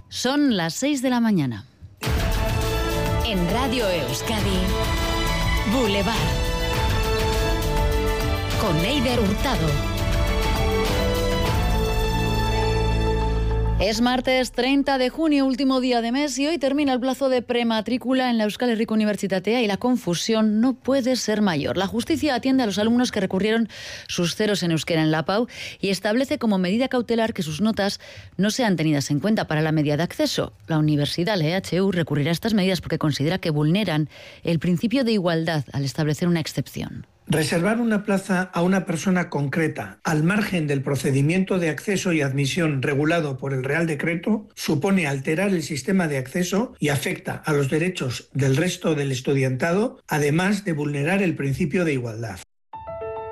Son las 6 de la mañana. En Radio Euskadi, Boulevard. Con Eider Hurtado. Es martes 30 de junio, último día de mes, y hoy termina el plazo de prematrícula en la Euskal Herriko Unibertsitatea y la confusión no puede ser mayor. La justicia atiende a los alumnos que recurrieron sus ceros en euskera en la PAU y establece como medida cautelar que sus notas no sean tenidas en cuenta para la media de acceso. La Universidad, la EHU, recurrirá a estas medidas porque considera que vulneran el principio de igualdad al establecer una excepción. Reservar una plaza a una persona concreta al margen del procedimiento de acceso y admisión regulado por el Real Decreto supone alterar el sistema de acceso y afecta a los derechos del resto del estudiantado, además de vulnerar el principio de igualdad.